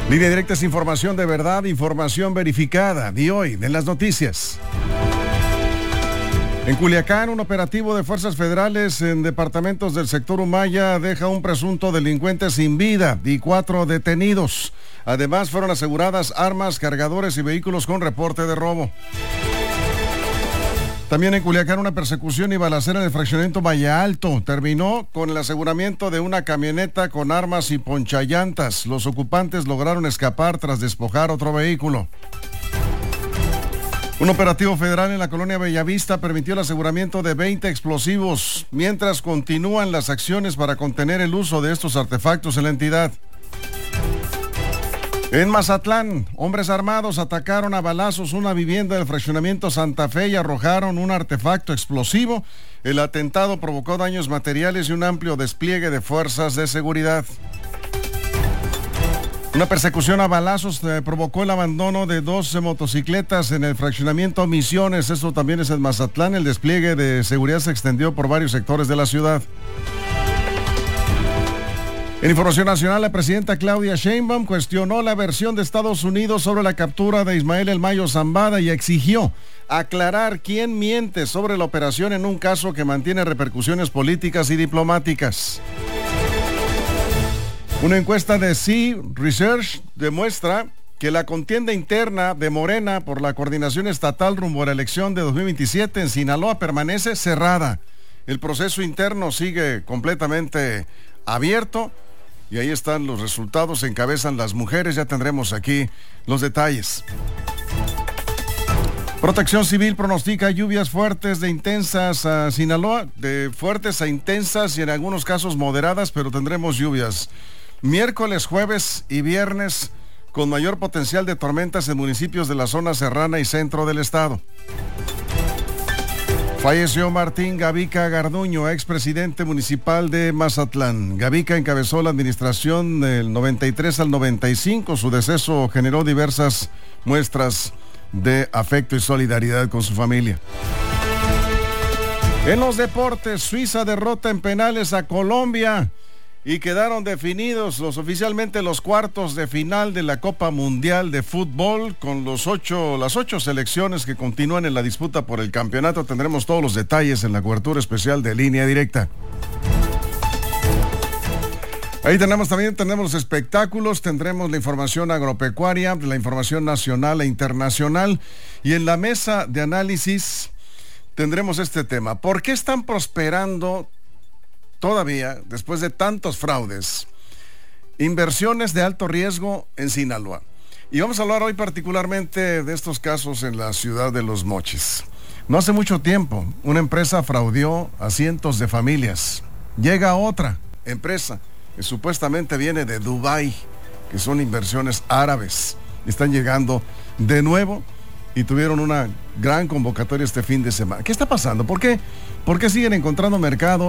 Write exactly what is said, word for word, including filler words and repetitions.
Línea Directa es información de verdad, información verificada. De hoy, de las noticias. En Culiacán, un operativo de fuerzas federales en departamentos del sector Humaya deja un presunto delincuente sin vida y cuatro detenidos. Además, fueron aseguradas armas, cargadores y vehículos con reporte de robo. También en Culiacán, una persecución y balacera en el fraccionamiento Valle Alto terminó con el aseguramiento de una camioneta con armas y ponchallantas. Los ocupantes lograron escapar tras despojar otro vehículo. Un operativo federal en la colonia Bellavista permitió el aseguramiento de veinte explosivos, mientras continúan las acciones para contener el uso de estos artefactos en la entidad. En Mazatlán, hombres armados atacaron a balazos una vivienda del fraccionamiento Santa Fe y arrojaron un artefacto explosivo. El atentado provocó daños materiales y un amplio despliegue de fuerzas de seguridad. Una persecución a balazos eh, provocó el abandono de doce motocicletas en el fraccionamiento Misiones. Esto también es en Mazatlán. El despliegue de seguridad se extendió por varios sectores de la ciudad. En información nacional, la presidenta Claudia Sheinbaum cuestionó la versión de Estados Unidos sobre la captura de Ismael El Mayo Zambada y exigió aclarar quién miente sobre la operación en un caso que mantiene repercusiones políticas y diplomáticas. Una encuesta de C Research demuestra que la contienda interna de Morena por la coordinación estatal rumbo a la elección de dos mil veintisiete en Sinaloa permanece cerrada. El proceso interno sigue completamente abierto. Y ahí están los resultados, encabezan las mujeres, ya tendremos aquí los detalles. Protección Civil pronostica lluvias fuertes de intensas a Sinaloa, de fuertes a intensas y en algunos casos moderadas, pero tendremos lluvias miércoles, jueves y viernes con mayor potencial de tormentas en municipios de la zona serrana y centro del estado. Falleció Martín Gavica Garduño, expresidente municipal de Mazatlán. Gavica encabezó la administración del noventa y tres al noventa y cinco. Su deceso generó diversas muestras de afecto y solidaridad con su familia. En los deportes, Suiza derrota en penales a Colombia y quedaron definidos los oficialmente los cuartos de final de la Copa Mundial de Fútbol con los ocho, las ocho selecciones que continúan en la disputa por el campeonato. Tendremos todos los detalles en la cobertura especial de Línea Directa. Ahí tenemos también tenemos los espectáculos, tendremos la información agropecuaria, la información nacional e internacional y en la mesa de análisis tendremos este tema. ¿Por qué están prosperando todavía, después de tantos fraudes, inversiones de alto riesgo en Sinaloa? Y vamos a hablar hoy particularmente de estos casos en la ciudad de Los Mochis. No hace mucho tiempo, una empresa fraudió a cientos de familias. Llega otra empresa que supuestamente viene de Dubái, que son inversiones árabes. Están llegando de nuevo y tuvieron una gran convocatoria este fin de semana. ¿Qué está pasando? ¿Por qué? ¿Por qué siguen encontrando mercado